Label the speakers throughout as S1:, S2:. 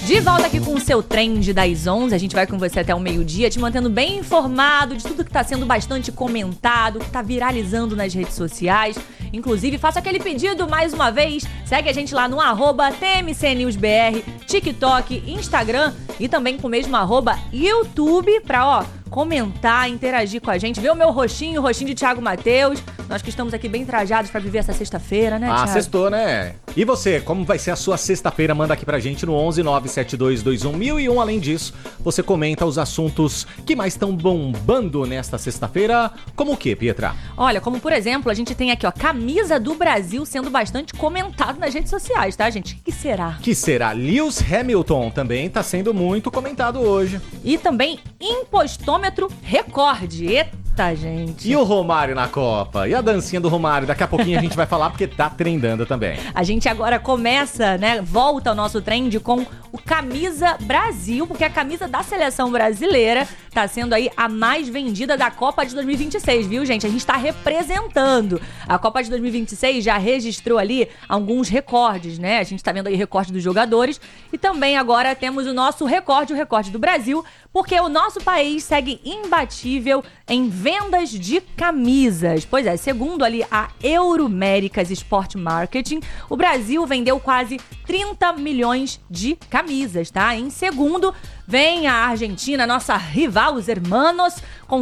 S1: De volta aqui com o seu Trend das 11, a gente vai com você até o meio-dia, te mantendo bem informado de tudo que está sendo bastante comentado, que está viralizando nas redes sociais. Inclusive, faço aquele pedido mais uma vez, segue a gente lá no @TMCNewsBR, TikTok, Instagram e também com o mesmo @YouTube pra, comentar, interagir com a gente, ver o meu rostinho, o rostinho de Thiago Matheus. Nós que estamos aqui bem trajados pra viver essa sexta-feira, né, Thiago?
S2: Sextou, né? E você, como vai ser a sua sexta-feira? Manda aqui pra gente no 11 97221 1001. Além disso, você comenta os assuntos que mais estão bombando nesta sexta-feira. Como o quê, Pietra?
S1: Olha, como por exemplo, a gente tem aqui, camisa do Brasil sendo bastante comentado nas redes sociais, tá, gente? O que será?
S2: Que será? Lewis Hamilton também tá sendo muito comentado hoje.
S1: E também impostômetro recorde. Eita, gente.
S2: E o Romário na Copa? E a dancinha do Romário? Daqui a pouquinho a gente vai falar porque tá trendando também.
S1: A gente agora começa, volta ao nosso trend com o Camisa Brasil, porque a camisa da seleção brasileira tá sendo aí a mais vendida da Copa de 2026, viu, gente? A gente tá representando. A Copa de 2026 já registrou ali alguns recordes, né? A gente tá vendo aí recorde dos jogadores e também agora temos o nosso recorde, o recorde do Brasil, porque o nosso país segue imbatível em vendas de camisas. Pois é, segundo ali a Euroméricas Sport Marketing, o Brasil vendeu quase 30 milhões de camisas, tá? Em segundo, vem a Argentina, nossa rival, os hermanos, com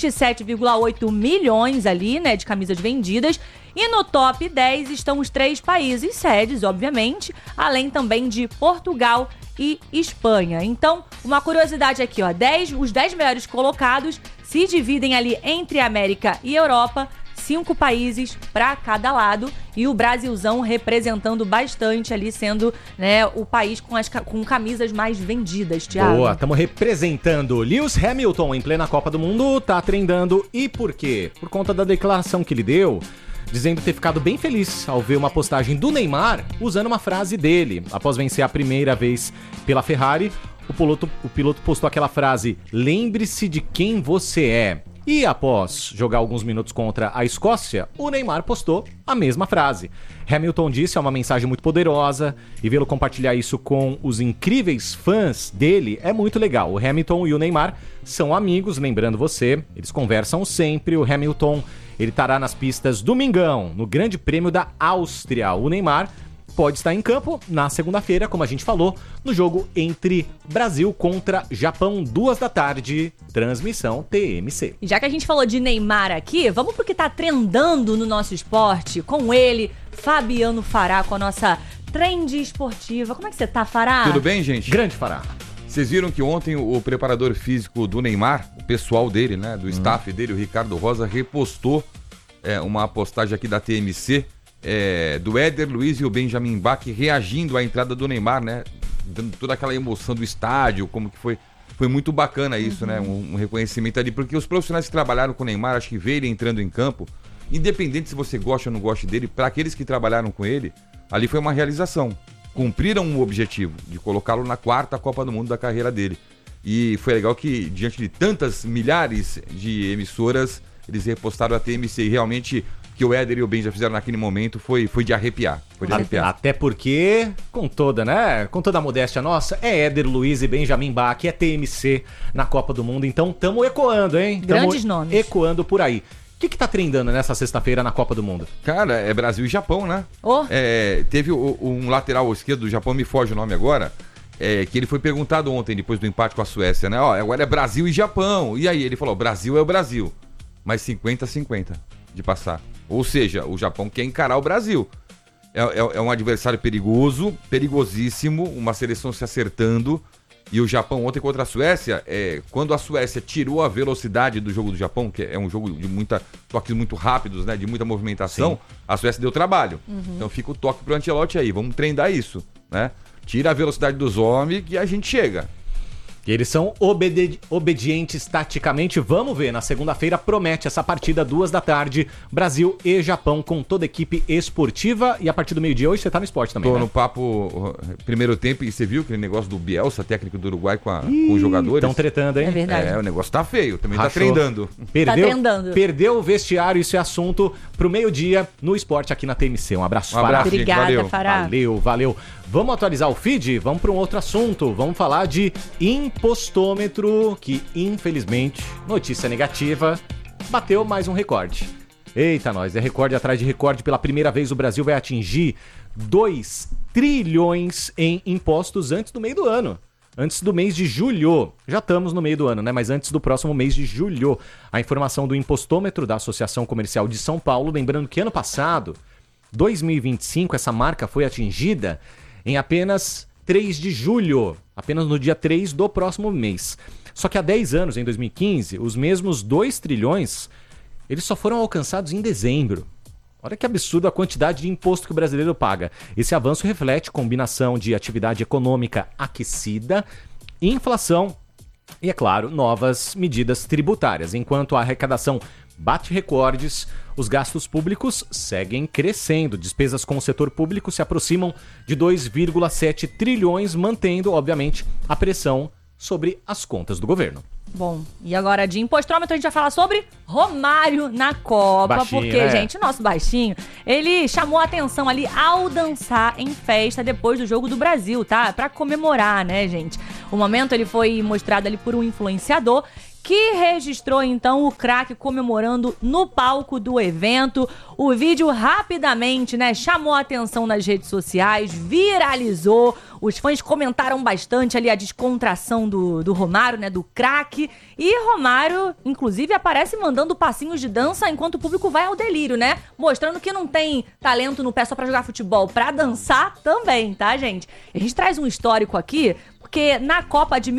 S1: 27,8 milhões ali, de camisas vendidas. E no top 10 estão os 3 países sedes, obviamente, além também de Portugal e Espanha. Então, uma curiosidade aqui, os 10 melhores colocados se dividem ali entre América e Europa, 5 países para cada lado, e o Brasilzão representando bastante ali, sendo o país com camisas mais vendidas, Thiago.
S2: Boa, estamos representando. Lewis Hamilton em plena Copa do Mundo tá trendando. E por quê? Por conta da declaração que ele deu, dizendo ter ficado bem feliz ao ver uma postagem do Neymar usando uma frase dele. Após vencer a primeira vez pela Ferrari, o piloto postou aquela frase: "Lembre-se de quem você é". E após jogar alguns minutos contra a Escócia, o Neymar postou a mesma frase. Hamilton disse: é uma mensagem muito poderosa e vê-lo compartilhar isso com os incríveis fãs dele é muito legal. O Hamilton e o Neymar são amigos, lembrando você, eles conversam sempre. O Hamilton, ele estará nas pistas domingão, no Grande Prêmio da Áustria. O Neymar pode estar em campo na segunda-feira, como a gente falou, no jogo entre Brasil contra Japão, 14h, transmissão TMC.
S1: E já que a gente falou de Neymar aqui, vamos pro que tá trendando no nosso esporte, com ele, Fabiano Fará, com a nossa trend esportiva. Como é que você tá, Fará?
S3: Tudo bem, gente?
S2: Grande Fará.
S3: Vocês viram que ontem o preparador físico do Neymar, o pessoal dele, do staff dele, o Ricardo Rosa, repostou uma postagem aqui da TMC, do Éder Luiz e o Benjamin Bach reagindo à entrada do Neymar, dando toda aquela emoção do estádio, como que foi muito bacana isso, um reconhecimento ali, porque os profissionais que trabalharam com o Neymar, acho que ver ele entrando em campo, independente se você gosta ou não gosta dele, para aqueles que trabalharam com ele, ali foi uma realização, cumpriram um objetivo de colocá-lo na 4ª Copa do Mundo da carreira dele, e foi legal que diante de tantas milhares de emissoras, eles repostaram a TMC, e realmente que o Éder e o Ben já fizeram naquele momento foi de arrepiar.
S2: Até porque, com toda a modéstia nossa, é Éder Luiz e Benjamin Bach, é TMC na Copa do Mundo, então estamos ecoando, hein?
S1: Grandes nomes.
S2: Ecoando por aí. O que tá trendando nessa sexta-feira na Copa do Mundo?
S3: Cara, é Brasil e Japão, né? Teve um lateral esquerdo do Japão, me foge o nome agora, que ele foi perguntado ontem, depois do empate com a Suécia, agora é Brasil e Japão. E aí ele falou: Brasil é o Brasil, mas 50-50 de passar. Ou seja, o Japão quer encarar o Brasil. É um adversário perigoso, perigosíssimo, uma seleção se acertando. E o Japão ontem contra a Suécia, quando a Suécia tirou a velocidade do jogo do Japão, que é um jogo de toques muito rápidos, de muita movimentação, sim, a Suécia deu trabalho. Então fica o toque pro Ancelotti aí, vamos treinar isso, Tira a velocidade dos homens que a gente chega.
S2: Eles são obedientes taticamente. Vamos ver, na segunda-feira promete essa partida, 14h, Brasil e Japão, com toda a equipe esportiva. E a partir do meio-dia hoje você tá no esporte também,
S3: Tô
S2: né?
S3: no papo primeiro tempo e você viu aquele negócio do Bielsa, técnico do Uruguai com os jogadores?
S2: Estão tretando, hein?
S1: É verdade.
S3: O negócio tá feio, também
S2: Rachou.
S3: tá treinando.
S1: trendando.
S2: Perdeu o vestiário, isso é assunto pro meio-dia no esporte aqui na TMC. Um abraço,
S3: Um abraço,
S2: Fará.
S3: gente.
S1: Obrigada,
S3: Valeu.
S1: Fará.
S2: Valeu. Vamos atualizar o feed? Vamos para um outro assunto. Vamos falar de impostômetro, que infelizmente, notícia negativa, bateu mais um recorde. Eita nós, é recorde atrás de recorde. Pela primeira vez o Brasil vai atingir 2 trilhões em impostos antes do meio do ano. Antes do mês de julho. Já estamos no meio do ano, né? Mas antes do próximo mês de julho. A informação do impostômetro da Associação Comercial de São Paulo, lembrando que ano passado, 2025, essa marca foi atingida em apenas 3 de julho, apenas no dia 3 do próximo mês. Só que há 10 anos, em 2015, os mesmos 2 trilhões, eles só foram alcançados em dezembro. Olha que absurdo a quantidade de imposto que o brasileiro paga. Esse avanço reflete combinação de atividade econômica aquecida, inflação e, é claro, novas medidas tributárias. Enquanto a arrecadação bate recordes, os gastos públicos seguem crescendo. Despesas com o setor público se aproximam de 2,7 trilhões, mantendo, obviamente, a pressão sobre as contas do governo.
S1: Bom, e agora de impostômetro a gente vai falar sobre Romário na Copa,
S2: Baixinho,
S1: porque,
S2: né?
S1: gente, o nosso baixinho, ele chamou a atenção ali ao dançar em festa depois do Jogo do Brasil, tá? Pra comemorar, né, gente? O momento ele foi mostrado ali por um influenciador que registrou, então, o craque comemorando no palco do evento. O vídeo rapidamente, né, chamou a atenção nas redes sociais, viralizou. Os fãs comentaram bastante ali a descontração do Romário, né, do craque. E Romário, inclusive, aparece mandando passinhos de dança enquanto o público vai ao delírio, né? Mostrando que não tem talento no pé só pra jogar futebol, pra dançar também, tá, gente? A gente traz um histórico aqui, porque na Copa de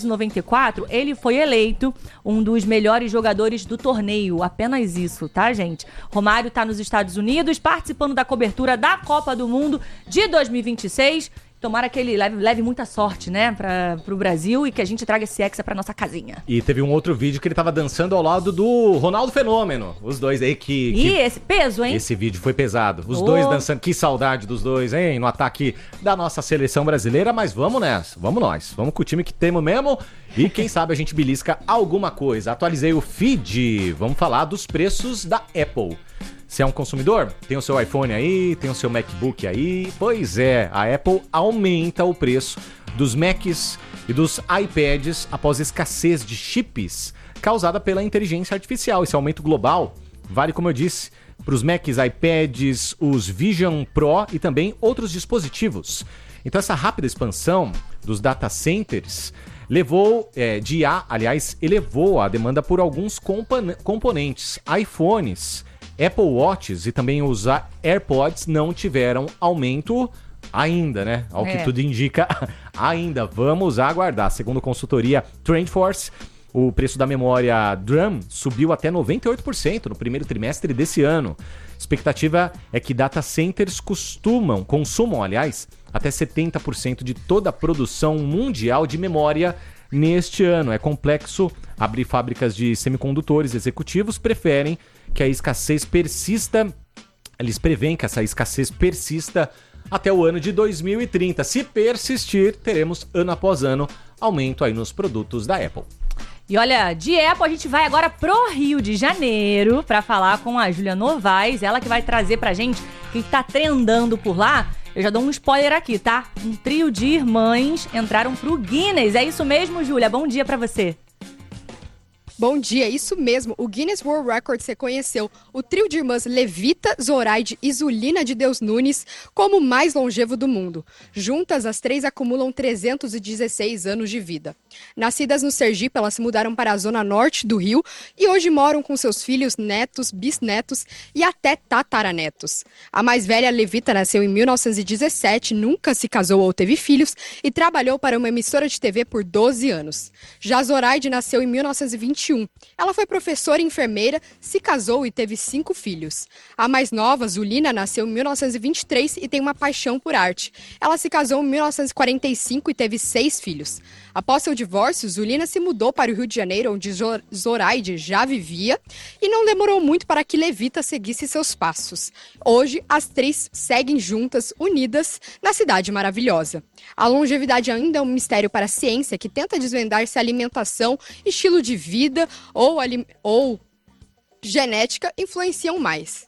S1: 1994, ele foi eleito um dos melhores jogadores do torneio. Apenas isso, tá, gente? Romário tá nos Estados Unidos, participando da cobertura da Copa do Mundo de 2026. Tomara que ele leve muita sorte, né, pro Brasil e que a gente traga esse hexa pra nossa casinha.
S2: E teve um outro vídeo que ele tava dançando ao lado do Ronaldo Fenômeno. Os dois aí
S1: E esse peso, hein?
S2: Esse vídeo foi pesado. Os dois dançando. Que saudade dos dois, hein? No ataque da nossa seleção brasileira. Mas vamos nessa. Vamos nós. Vamos com o time que temos mesmo. E quem sabe a gente belisca alguma coisa. Atualizei o feed. Vamos falar dos preços da Apple. Você é um consumidor? Tem o seu iPhone aí, tem o seu MacBook aí. Pois é, a Apple aumenta o preço dos Macs e dos iPads após escassez de chips causada pela inteligência artificial. Esse aumento global vale, como eu disse, para os Macs, iPads, os Vision Pro e também outros dispositivos. Então essa rápida expansão dos data centers elevou a demanda por alguns componentes. iPhones, Apple Watches e também os AirPods não tiveram aumento ainda, né? Ao que tudo indica, ainda. Vamos aguardar. Segundo a consultoria TrendForce, o preço da memória DRAM subiu até 98% no primeiro trimestre desse ano. Expectativa é que data centers consumam, até 70% de toda a produção mundial de memória neste ano. É complexo abrir fábricas de semicondutores. Executivos preferem que a escassez persista. Eles preveem que essa escassez persista até o ano de 2030. Se persistir, teremos ano após ano aumento aí nos produtos da Apple.
S1: E olha, de Apple a gente vai agora pro Rio de Janeiro pra falar com a Júlia Novaes, ela que vai trazer pra gente o que tá trendando por lá. Eu já dou um spoiler aqui, tá? Um trio de irmãs entraram pro Guinness. É isso mesmo, Júlia? Bom dia pra você.
S4: Bom dia, isso mesmo. O Guinness World Records reconheceu o trio de irmãs Levita, Zoraide e Zulina de Deus Nunes como o mais longevo do mundo. Juntas, as três acumulam 316 anos de vida. Nascidas no Sergipe, elas se mudaram para a zona norte do Rio e hoje moram com seus filhos, netos, bisnetos e até tataranetos. A mais velha, Levita, nasceu em 1917, nunca se casou ou teve filhos e trabalhou para uma emissora de TV por 12 anos. Já Zoraide nasceu em 1921 21. Ela foi professora e enfermeira, se casou e teve 5 filhos. A mais nova, Zulina, nasceu em 1923 e tem uma paixão por arte. Ela se casou em 1945 e teve 6 filhos. Após seu divórcio, Zulina se mudou para o Rio de Janeiro, onde Zoraide já vivia, e não demorou muito para que Levita seguisse seus passos. Hoje, as 3 seguem juntas, unidas, na cidade maravilhosa. A longevidade ainda é um mistério para a ciência, que tenta desvendar se a alimentação, estilo de vida ou genética influenciam mais.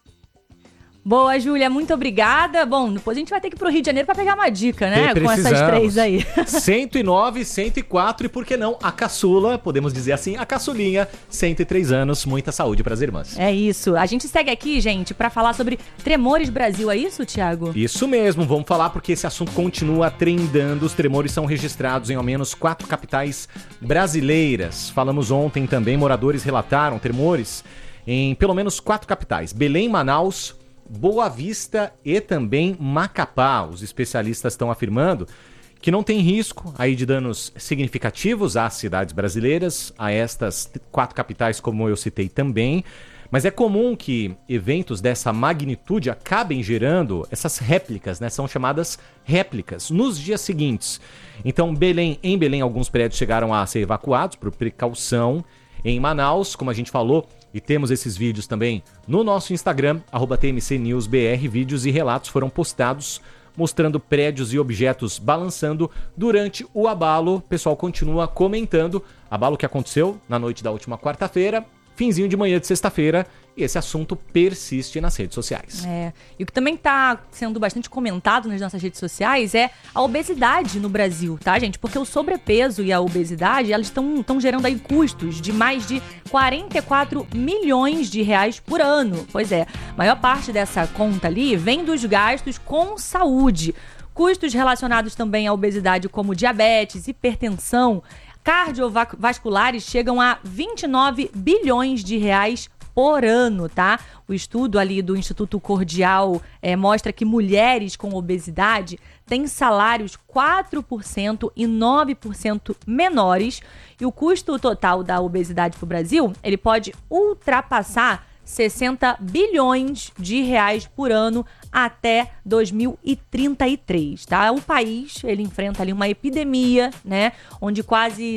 S1: Boa, Júlia, muito obrigada. Bom, depois a gente vai ter que ir pro Rio de Janeiro pra pegar uma dica, né? Com essas 3 aí.
S2: 109, 104 e por que não a caçula, podemos dizer assim, a caçulinha, 103 anos, muita saúde pras irmãs.
S1: É isso. A gente segue aqui, gente, pra falar sobre Tremores Brasil, é isso, Thiago?
S2: Isso mesmo, vamos falar porque esse assunto continua trendando. Os tremores são registrados em ao menos 4 capitais brasileiras. Falamos ontem também, moradores relataram tremores em pelo menos 4 capitais: Belém, Manaus, Boa Vista e também Macapá. Os especialistas estão afirmando que não tem risco aí de danos significativos às cidades brasileiras, a estas 4 capitais, como eu citei também, mas é comum que eventos dessa magnitude acabem gerando essas réplicas, né? São chamadas réplicas nos dias seguintes. Então, em Belém, alguns prédios chegaram a ser evacuados por precaução. Em Manaus, como a gente falou, e temos esses vídeos também no nosso Instagram, @TMCNewsBR, vídeos e relatos foram postados mostrando prédios e objetos balançando durante o abalo. O pessoal continua comentando, abalo que aconteceu na noite da última quarta-feira, finzinho de manhã de sexta-feira, e esse assunto persiste nas redes sociais.
S1: E o que também está sendo bastante comentado nas nossas redes sociais é a obesidade no Brasil, tá, gente? Porque o sobrepeso e a obesidade, elas estão gerando aí custos de mais de 44 milhões de reais por ano. Pois é, a maior parte dessa conta ali vem dos gastos com saúde. Custos relacionados também à obesidade, como diabetes, hipertensão, cardiovasculares, chegam a 29 bilhões de reais por ano, tá? O estudo ali do Instituto Cordial mostra que mulheres com obesidade têm salários 4% e 9% menores, e o custo total da obesidade para o Brasil, ele pode ultrapassar 60 bilhões de reais por ano até 2033, tá? O país, ele enfrenta ali uma epidemia, né? Onde quase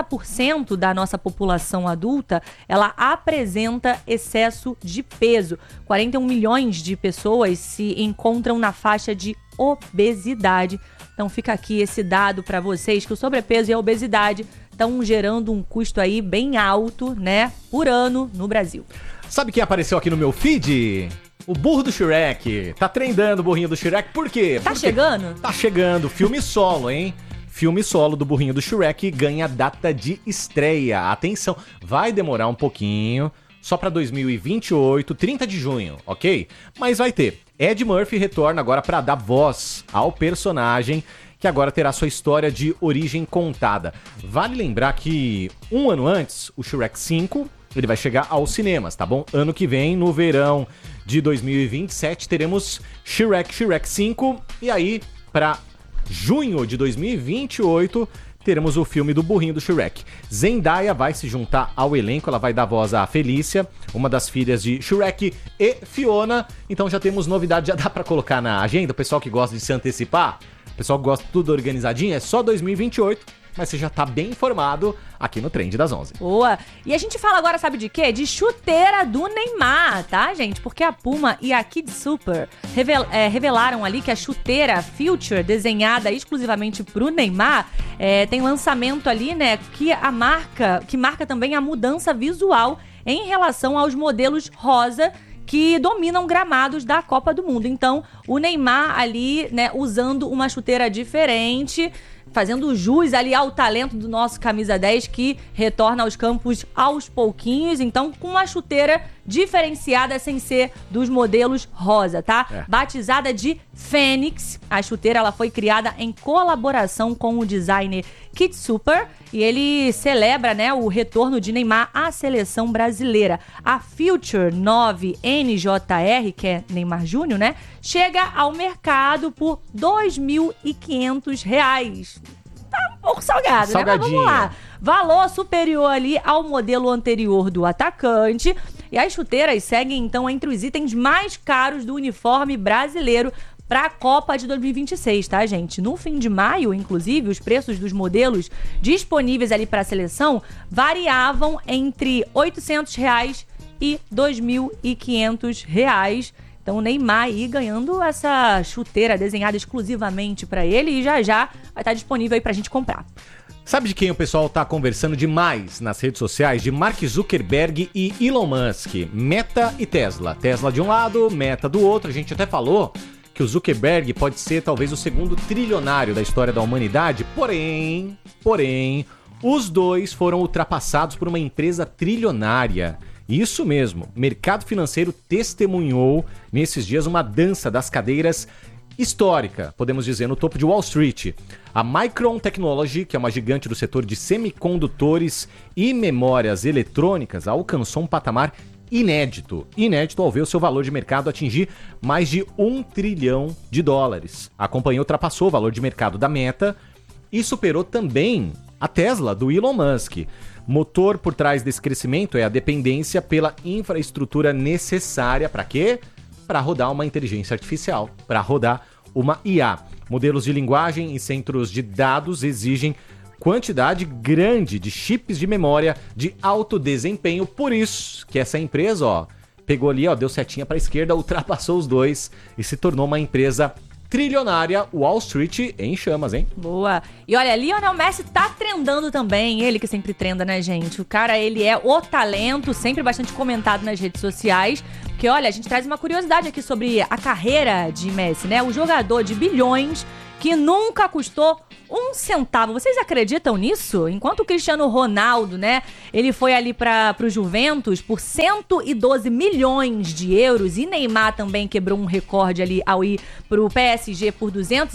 S1: 70% da nossa população adulta, ela apresenta excesso de peso. 41 milhões de pessoas se encontram na faixa de obesidade. Então fica aqui esse dado para vocês, que o sobrepeso e a obesidade estão gerando um custo aí bem alto, né? Por ano no Brasil.
S2: Sabe quem apareceu aqui no meu feed? O burro do Shrek. Tá trendando o burrinho do Shrek. Por quê?
S1: Tá chegando?
S2: Tá chegando. Filme solo, hein? Filme solo do burrinho do Shrek ganha data de estreia. Atenção, vai demorar um pouquinho. Só pra 2028, 30 de junho, ok? Mas vai ter. Ed Murphy retorna agora pra dar voz ao personagem, que agora terá sua história de origem contada. Vale lembrar que um ano antes, o Shrek 5... ele vai chegar aos cinemas, tá bom? Ano que vem, no verão de 2027, teremos Shrek 5. E aí, pra junho de 2028, teremos o filme do burrinho do Shrek. Zendaya vai se juntar ao elenco, ela vai dar voz à Felícia, uma das filhas de Shrek e Fiona. Então já temos novidade, já dá pra colocar na agenda. O pessoal que gosta de se antecipar, o pessoal que gosta de tudo organizadinho, é só 2028. Mas você já tá bem informado aqui no Trend das 11.
S1: Boa! E a gente fala agora, sabe de quê? De chuteira do Neymar, tá, gente? Porque a Puma e a Kid Super revelaram ali que a chuteira Future, desenhada exclusivamente pro Neymar, tem lançamento ali, né, que marca também a mudança visual em relação aos modelos rosa que dominam gramados da Copa do Mundo. Então, o Neymar ali, né, usando uma chuteira diferente, fazendo jus ali ao talento do nosso camisa 10, que retorna aos campos aos pouquinhos, então com uma chuteira diferenciada sem ser dos modelos rosa, tá? Batizada de Fênix, a chuteira ela foi criada em colaboração com o designer Kid Super, e ele celebra, né, o retorno de Neymar à seleção brasileira. A Future 9 NJR, que é Neymar Júnior, né, chega ao mercado por R$ 2.500. Tá um pouco salgado, né? Mas vamos lá. Valor superior ali ao modelo anterior do atacante. E as chuteiras seguem, então, entre os itens mais caros do uniforme brasileiro para a Copa de 2026, tá, gente? No fim de maio, inclusive, os preços dos modelos disponíveis ali para a seleção variavam entre R$ 800 e R$ 2.500. Então o Neymar aí ganhando essa chuteira desenhada exclusivamente para ele e já vai estar disponível aí pra gente comprar.
S2: Sabe de quem o pessoal tá conversando demais nas redes sociais? De Mark Zuckerberg e Elon Musk. Meta e Tesla. Tesla de um lado, Meta do outro. A gente até falou que o Zuckerberg pode ser talvez o segundo trilionário da história da humanidade. Porém, os dois foram ultrapassados por uma empresa trilionária. Isso mesmo, o mercado financeiro testemunhou nesses dias uma dança das cadeiras histórica, podemos dizer, no topo de Wall Street. A Micron Technology, que é uma gigante do setor de semicondutores e memórias eletrônicas, alcançou um patamar inédito ao ver o seu valor de mercado atingir mais de $1 trilhão. A companhia ultrapassou o valor de mercado da Meta e superou também a Tesla, do Elon Musk. Motor por trás desse crescimento é a dependência pela infraestrutura necessária para quê? Para rodar uma inteligência artificial, para rodar uma IA. Modelos de linguagem e centros de dados exigem quantidade grande de chips de memória de alto desempenho. Por isso que essa empresa, pegou ali, deu setinha para a esquerda, ultrapassou os dois e se tornou uma empresa trilionária. Wall Street em chamas, hein?
S1: Boa. E olha, Lionel Messi tá trendando também. Ele que sempre trenda, né, gente? O cara, ele é o talento, sempre bastante comentado nas redes sociais. Porque, olha, a gente traz uma curiosidade aqui sobre a carreira de Messi, né? O jogador de bilhões que nunca custou um centavo. Vocês acreditam nisso? Enquanto o Cristiano Ronaldo, né, ele foi ali pro Juventus por 112 milhões de euros e Neymar também quebrou um recorde ali ao ir pro PSG por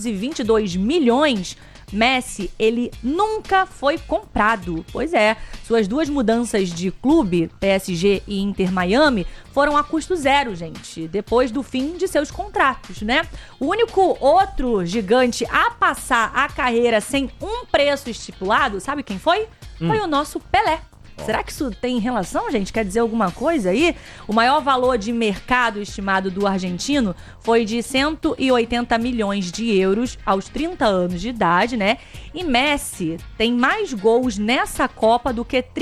S1: 222 milhões, Messi, ele nunca foi comprado. Pois é, suas duas mudanças de clube, PSG e Inter Miami, foram a custo zero, gente, depois do fim de seus contratos, né? O único outro gigante a passar a carreira sem um preço estipulado, sabe quem foi? Foi o nosso Pelé. Será que isso tem relação, gente? Quer dizer alguma coisa aí? O maior valor de mercado estimado do argentino foi de 180 milhões de euros aos 30 anos de idade, né? E Messi tem mais gols nessa Copa do que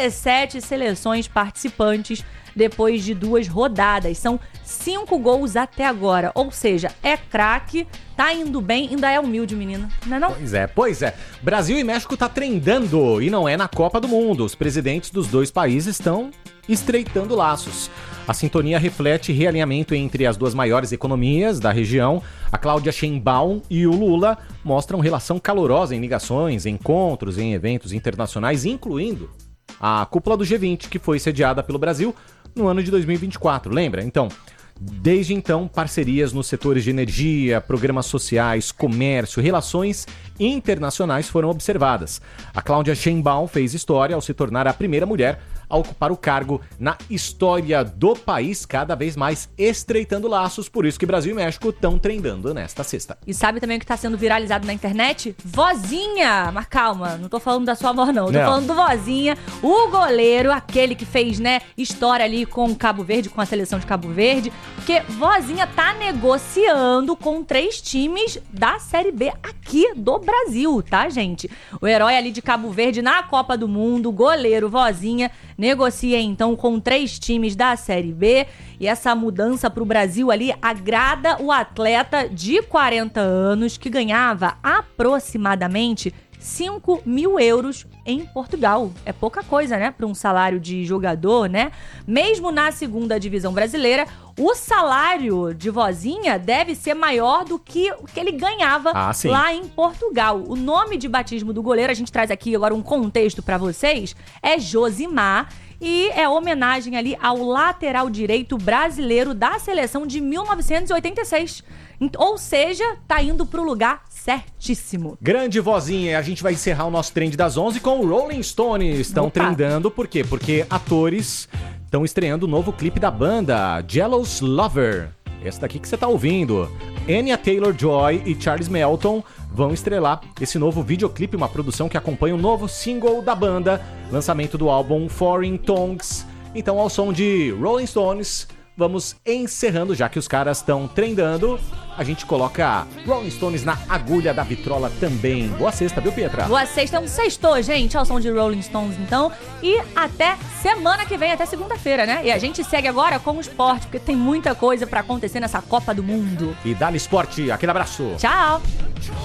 S1: 37 seleções participantes depois de 2 rodadas. São 5 gols até agora. Ou seja, é craque, tá indo bem, ainda é humilde, menino. Não é não?
S2: Pois é. Brasil e México tá trendando e não é na Copa do Mundo. Os presidentes dos dois países estão estreitando laços. A sintonia reflete realinhamento entre as duas maiores economias da região. A Cláudia Sheinbaum e o Lula mostram relação calorosa em ligações, encontros, em eventos internacionais, incluindo a cúpula do G20, que foi sediada pelo Brasil no ano de 2024, lembra? Então, desde então, parcerias nos setores de energia, programas sociais, comércio, relações internacionais foram observadas. A Cláudia Sheinbaum fez história ao se tornar a primeira mulher a ocupar o cargo na história do país, cada vez mais estreitando laços, por isso que Brasil e México estão trendando nesta sexta.
S1: E sabe também o que está sendo viralizado na internet? Vozinha! Mas calma, não tô falando da sua avó não, tô falando do Vozinha, o goleiro, aquele que fez, né, história ali com Cabo Verde, com a seleção de Cabo Verde, porque Vozinha tá negociando com 3 times da Série B aqui do Brasil, tá, gente? O herói ali de Cabo Verde na Copa do Mundo, o goleiro Vozinha, negocia então com 3 times da Série B e essa mudança para o Brasil ali agrada o atleta de 40 anos que ganhava aproximadamente 5 mil euros em Portugal. É pouca coisa, né, para um salário de jogador, né? Mesmo na segunda divisão brasileira, o salário de Vozinha deve ser maior do que o que ele ganhava lá em Portugal. O nome de batismo do goleiro, a gente traz aqui agora um contexto para vocês, é Josimar. E é homenagem ali ao lateral direito brasileiro da seleção de 1986. Ou seja, tá indo pro lugar certíssimo.
S2: Grande Vozinha, a gente vai encerrar o nosso trend das 11 com o Rolling Stones. Estão trendando, por quê? Porque atores estão estreando o novo clipe da banda, Jealous Lover. essa daqui que você tá ouvindo. Anya Taylor-Joy e Charles Melton vão estrelar esse novo videoclipe, uma produção que acompanha o novo single da banda, lançamento do álbum Foreign Tongues. Então, ao som de Rolling Stones, vamos encerrando, já que os caras estão trendando. A gente coloca Rolling Stones na agulha da vitrola também. Boa sexta, viu, Pietra?
S1: Boa sexta, um sextou, gente, ao som de Rolling Stones, então. E até semana que vem, até segunda-feira, né? E a gente segue agora com o esporte, porque tem muita coisa pra acontecer nessa Copa do Mundo.
S2: E dá-lhe esporte, aquele abraço.
S1: Tchau!